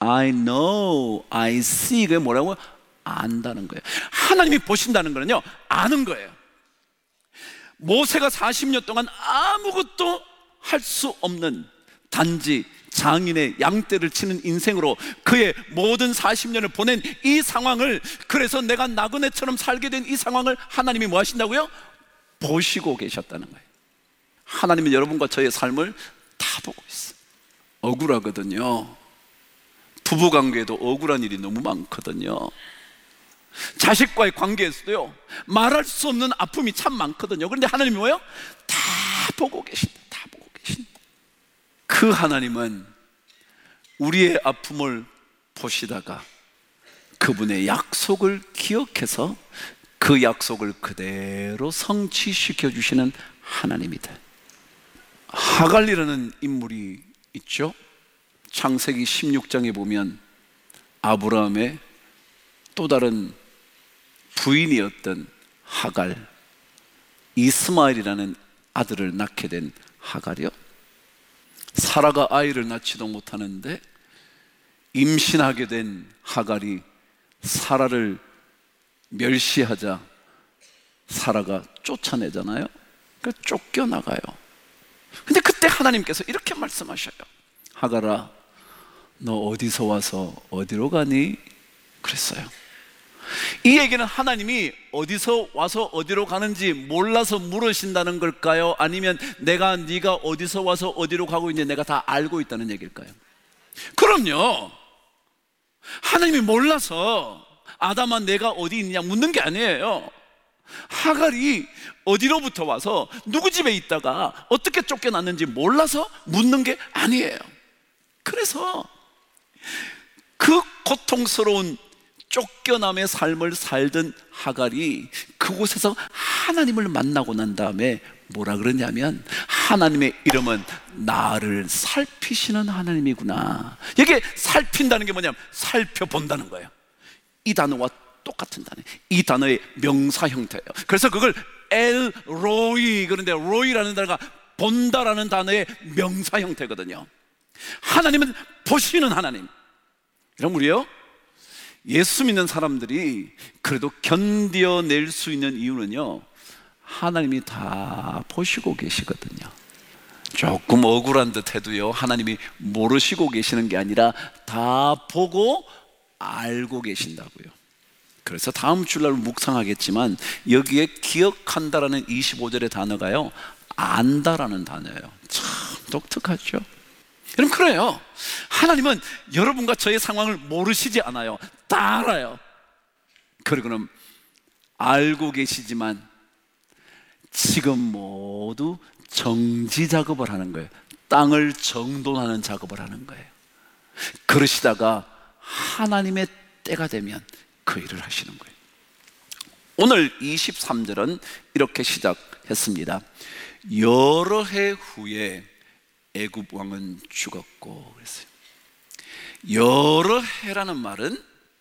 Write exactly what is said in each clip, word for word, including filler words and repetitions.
I know, I see. 그게 뭐라고요? 안다는 거예요. 하나님이 보신다는 거는요, 아는 거예요. 모세가 사십 년 동안 아무것도 할 수 없는 단지 장인의 양떼를 치는 인생으로 그의 모든 사십 년을 보낸 이 상황을, 그래서 내가 나그네처럼 살게 된 이 상황을 하나님이 뭐 하신다고요? 보시고 계셨다는 거예요. 하나님은 여러분과 저의 삶을 다 보고 있어요. 억울하거든요. 부부관계에도 억울한 일이 너무 많거든요. 자식과의 관계에서도요, 말할 수 없는 아픔이 참 많거든요. 그런데 하나님이 뭐예요? 다 보고 계신다. 다 보고 계신다. 그 하나님은 우리의 아픔을 보시다가 그분의 약속을 기억해서 그 약속을 그대로 성취시켜 주시는 하나님이다. 하갈이라는 인물이 있죠. 창세기 십육 장에 보면 아브라함의 또 다른 부인이었던 하갈, 이스마엘이라는 아들을 낳게 된 하갈이요, 사라가 아이를 낳지도 못하는데 임신하게 된 하갈이 사라를 멸시하자 사라가 쫓아내잖아요. 그러니까 쫓겨나가요. 근데 그때 하나님께서 이렇게 말씀하셔요. 하갈아, 너 어디서 와서 어디로 가니? 그랬어요. 이 얘기는 하나님이 어디서 와서 어디로 가는지 몰라서 물으신다는 걸까요? 아니면 내가 네가 어디서 와서 어디로 가고 있는지 내가 다 알고 있다는 얘기일까요? 그럼요. 하나님이 몰라서 아담아 내가 어디 있느냐 묻는 게 아니에요. 하갈이 어디로부터 와서 누구 집에 있다가 어떻게 쫓겨났는지 몰라서 묻는 게 아니에요. 그래서 그 고통스러운 쫓겨남의 삶을 살던 하갈이 그곳에서 하나님을 만나고 난 다음에 뭐라 그러냐면, 하나님의 이름은 나를 살피시는 하나님이구나. 이게 살핀다는 게 뭐냐면 살펴본다는 거예요. 이 단어와 똑같은 단어예요. 이 단어의 명사 형태예요. 그래서 그걸 엘 로이, 그런데 로이라는 단어가 본다라는 단어의 명사 형태거든요. 하나님은 보시는 하나님. 그럼 우리요, 예수 믿는 사람들이 그래도 견뎌낼 수 있는 이유는요, 하나님이 다 보시고 계시거든요. 조금 억울한 듯 해도요, 하나님이 모르시고 계시는 게 아니라 다 보고 알고 계신다고요. 그래서 다음 주일날 묵상하겠지만 여기에 기억한다라는 이십오 절의 단어가요, 안다라는 단어예요. 참 독특하죠? 여러분, 그래요. 하나님은 여러분과 저의 상황을 모르시지 않아요. 다 알아요. 그리고는 알고 계시지만 지금 모두 정지 작업을 하는 거예요. 땅을 정돈하는 작업을 하는 거예요. 그러시다가 하나님의 때가 되면 그 일을 하시는 거예요. 오늘 이십삼 절은 이렇게 시작했습니다. 여러 해 후에 애굽 왕은 죽었고 그랬어요. 여러 해라는 말은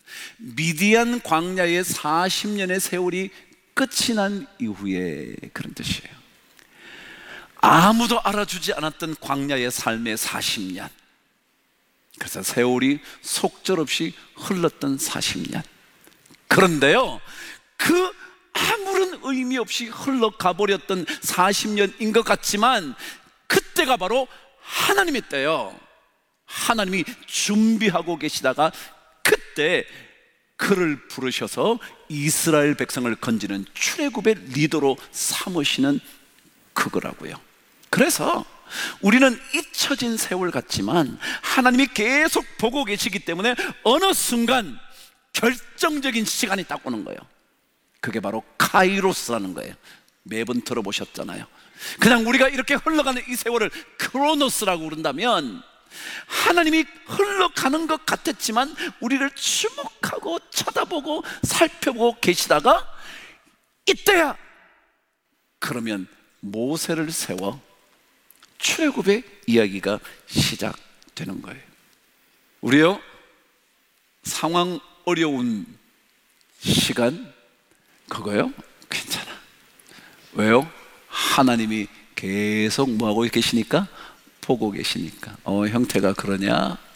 미디안 광야의 사십 년의 세월이 끝이 난 이후에 그런 뜻이에요. 아무도 알아주지 않았던 광야의 삶의 사십 년, 그래서 세월이 속절없이 흘렀던 사십 년. 그런데요, 그 아무런 의미 없이 흘러가 버렸던 사십 년인 것 같지만 그때가 바로 하나님의 때요. 하나님이 준비하고 계시다가 그때 그를 부르셔서 이스라엘 백성을 건지는 출애굽의 리더로 삼으시는 그거라고요. 그래서 우리는 잊혀진 세월 같지만 하나님이 계속 보고 계시기 때문에 어느 순간 결정적인 시간이 딱 오는 거예요. 그게 바로 카이로스라는 거예요. 매번 들어보셨잖아요. 그냥 우리가 이렇게 흘러가는 이 세월을 크로노스라고 부른다면, 하나님이 흘러가는 것 같았지만 우리를 주목하고 쳐다보고 살펴보고 계시다가 이때야, 그러면 모세를 세워 출애굽의 이야기가 시작되는 거예요. 우리요, 상황 어려운 시간 그거요? 괜찮아. 왜요? 하나님이 계속 뭐하고 계시니까? 보고 계시니까. 어, 형태가 그러냐?